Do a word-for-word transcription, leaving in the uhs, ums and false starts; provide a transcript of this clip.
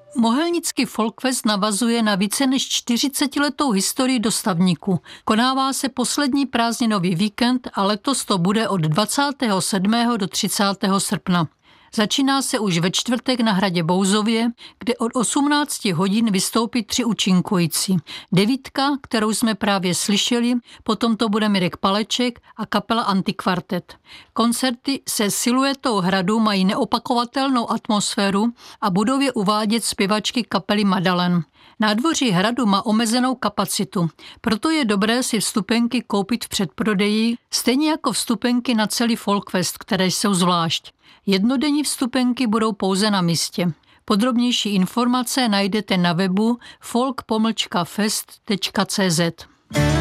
Mohelnický Folkfest navazuje na více než čtyřicetiletou historii dostavníku. Konává se poslední prázdninový víkend a letos to bude od dvacátého sedmého do třicátého srpna. Začíná se už ve čtvrtek na hradě Bouzově, kde od osmnácti hodin vystoupí tři účinkující. Devítka, kterou jsme právě slyšeli, potom to bude Mirek Paleček a kapela Antikvartet. Koncerty se siluetou hradu mají neopakovatelnou atmosféru a budou je uvádět zpěvačky kapely Madalen. Nádvoří hradu má omezenou kapacitu, proto je dobré si vstupenky koupit v předprodeji, stejně jako vstupenky na celý Folkfest, které jsou zvlášť. Jednodenní vstupenky budou pouze na místě. Podrobnější informace najdete na webu folk pomlčka fest tečka cé zet.